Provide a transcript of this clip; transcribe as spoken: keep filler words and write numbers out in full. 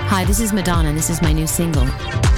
Hi, this is Madonna. This is my new single.